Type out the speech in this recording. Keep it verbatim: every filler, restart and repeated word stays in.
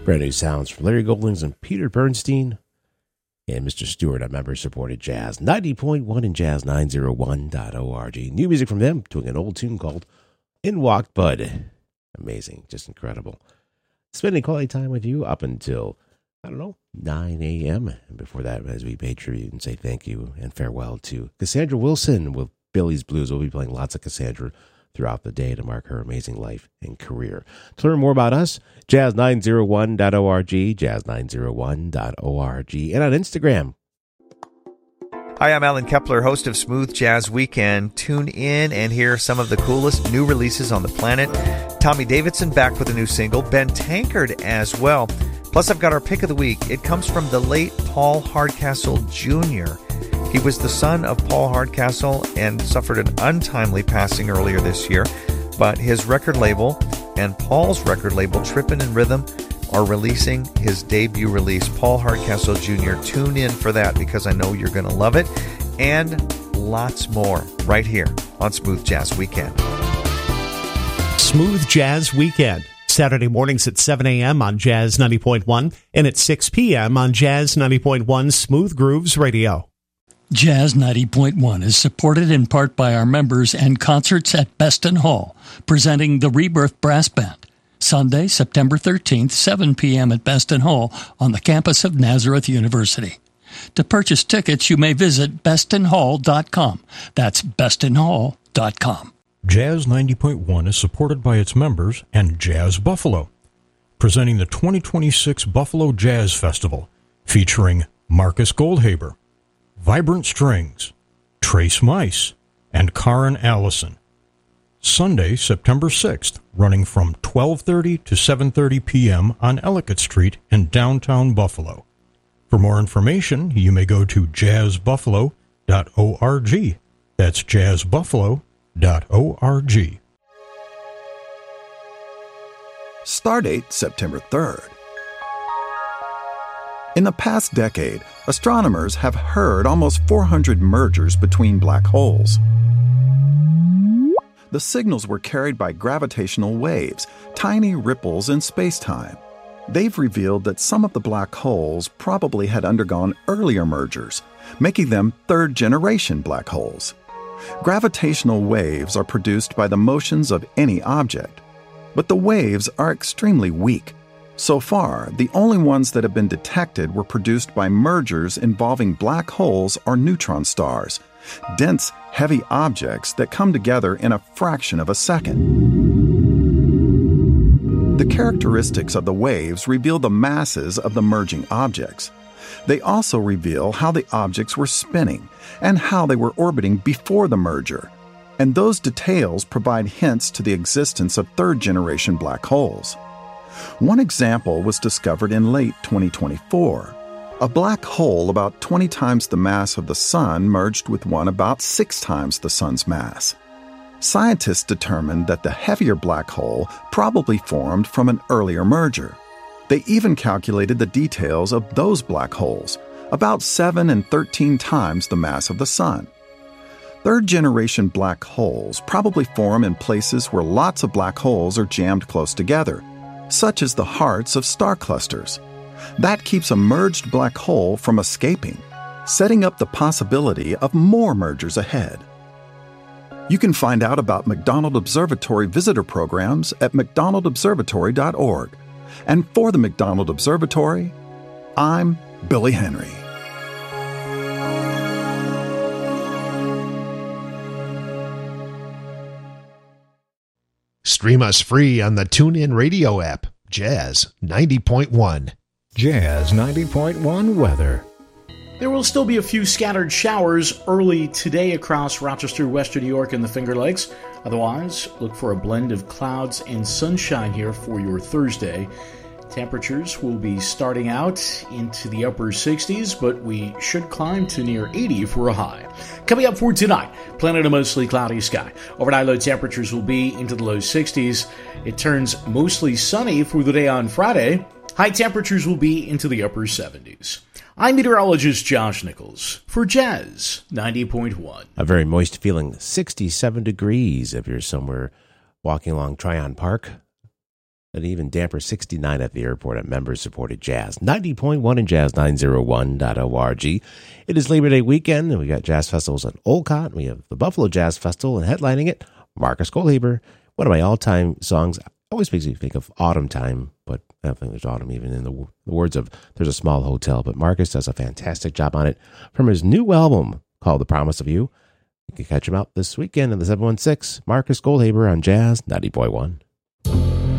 Brand new sounds from Larry Goldings and Peter Bernstein and Mister Stewart on member-supported Jazz ninety point one and Jazz nine oh one dot org. New music from them, doing an old tune called In Walked Bud. Amazing, just incredible. Spending quality time with you up until, I don't know, nine a.m. And before that, as we pay tribute and say thank you and farewell to Cassandra Wilson with Billy's Blues. We'll be playing lots of Cassandra throughout the day to mark her amazing life and career. To learn more about us, jazz nine oh one dot org, jazz nine oh one dot org, and on Instagram. Hi, I'm Alan Kepler, host of Smooth Jazz Weekend. Tune in and hear some of the coolest new releases on the planet. Tommy Davidson back with a new single, Ben Tankard as well. Plus, I've got our pick of the week. It comes from the late Paul Hardcastle Junior He was the son of Paul Hardcastle and suffered an untimely passing earlier this year. But his record label and Paul's record label, Trippin' in Rhythm, are releasing his debut release, Paul Hardcastle Junior Tune in for that because I know you're going to love it. And lots more right here on Smooth Jazz Weekend. Smooth Jazz Weekend. Saturday mornings at seven a.m. on Jazz ninety point one and at six p.m. on Jazz ninety point one Smooth Grooves Radio. Jazz ninety point one is supported in part by our members and concerts at Beston Hall, presenting the Rebirth Brass Band. Sunday, September thirteenth, seven p.m. at Beston Hall on the campus of Nazareth University. To purchase tickets, you may visit beston hall dot com. That's beston hall dot com. Jazz ninety point one is supported by its members and Jazz Buffalo, presenting the twenty twenty-six Buffalo Jazz Festival, featuring Marcus Goldhaber, Vibrant Strings, Trace Mice, and Karen Allison. Sunday, September sixth, running from twelve thirty to seven thirty p.m. on Ellicott Street in downtown Buffalo. For more information, you may go to jazz buffalo dot org. That's jazz buffalo dot org. Stardate September third. In the past decade, astronomers have heard almost four hundred mergers between black holes. The signals were carried by gravitational waves, tiny ripples in space-time. They've revealed that some of the black holes probably had undergone earlier mergers, making them third-generation black holes. Gravitational waves are produced by the motions of any object, but the waves are extremely weak. So far, the only ones that have been detected were produced by mergers involving black holes or neutron stars, dense, heavy objects that come together in a fraction of a second. The characteristics of the waves reveal the masses of the merging objects. They also reveal how the objects were spinning and how they were orbiting before the merger, and those details provide hints to the existence of third-generation black holes. One example was discovered in late twenty twenty-four. A black hole about twenty times the mass of the Sun merged with one about six times the Sun's mass. Scientists determined that the heavier black hole probably formed from an earlier merger. They even calculated the details of those black holes, about seven and thirteen times the mass of the Sun. Third-generation black holes probably form in places where lots of black holes are jammed close together, such as the hearts of star clusters. That keeps a merged black hole from escaping, setting up the possibility of more mergers ahead. You can find out about McDonald Observatory visitor programs at mcdonald observatory dot org. And for the McDonald Observatory, I'm Billy Henry. Stream us free on the TuneIn Radio app, Jazz ninety point one. Jazz ninety point one weather. There will still be a few scattered showers early today across Rochester, Western New York, and the Finger Lakes. Otherwise, look for a blend of clouds and sunshine here for your Thursday. Temperatures will be starting out into the upper sixties, but we should climb to near eighty for a high. Coming up for tonight, plenty of mostly cloudy sky. Overnight low temperatures will be into the low sixties. It turns mostly sunny for the day on Friday. High temperatures will be into the upper seventies. I'm meteorologist Josh Nichols for Jazz ninety point one. A very moist feeling, sixty-seven degrees if you're somewhere walking along Tryon Park. An even damper sixty-nine at the airport at members-supported Jazz ninety point one and Jazz nine oh one dot org. It is Labor Day weekend, and we got jazz festivals at Olcott. We have the Buffalo Jazz Festival, and headlining it, Marcus Kohlhaber. One of my all-time songs. Always makes me think of autumn time, but I don't think there's autumn even in the, the words of There's a Small Hotel. But Marcus does a fantastic job on it from his new album called The Promise of You. You can catch him out this weekend in the seven one six. Marcus Kohlhaber on Jazz ninety point one.